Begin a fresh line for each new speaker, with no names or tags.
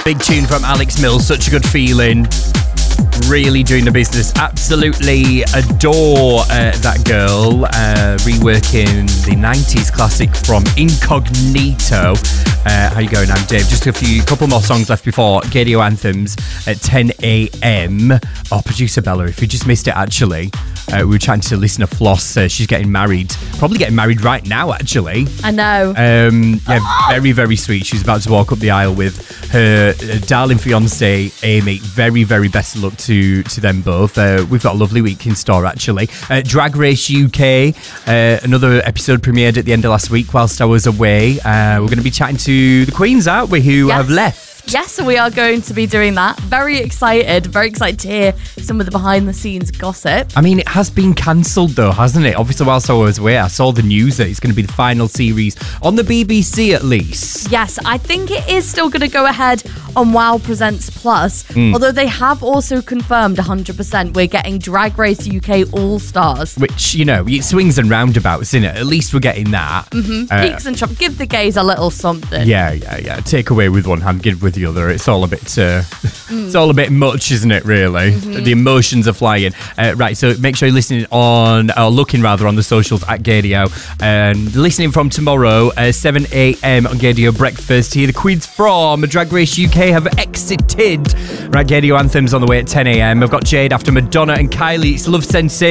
Big tune from Alex Mills, such a good feeling. Really doing the business. Absolutely adore that girl. Reworking the 90s classic from Incognito. How you going? I'm Dave. Just a couple more songs left before Gaydio Anthems at 10 a.m. Oh, producer Bella, if you just missed it, actually, we were chatting to listener Floss. She's getting married. Probably getting married right now, actually.
I know.
Yeah, very, very sweet. She's about to walk up the aisle with her darling fiance, Amy. Very, very best of luck to them both. We've got a lovely week in store, actually. Drag Race UK, another episode premiered at the end of last week whilst I was away. We're going to be chatting to the Queens, aren't we, who have left.
Yes, we are going to be doing that. Very excited to hear some of the behind the scenes gossip.
I mean, it has been cancelled though, hasn't it? Obviously, whilst I was away, I saw the news that it's going to be the final series on the BBC at least.
Yes, I think it is still going to go ahead on Wow Presents Plus, although they have also confirmed 100% we're getting Drag Race UK All-Stars.
Which, you know, it swings and roundabouts, isn't it? At least we're getting that.
Peaks and troughs. Give the gays a little something.
Yeah. Take away with one hand, give with the other. It's all a bit it's all a bit much, isn't it, really? The emotions are flying. Right, so make sure you're listening on, or looking rather, on the socials at Gaydio, and listening from tomorrow 7 a.m. on Gaydio Breakfast. Here the Queens from Drag Race UK have exited. Right, Gaydio Anthems on the way at 10 a.m. I've got Jade after Madonna and Kylie. It's Love Sensation.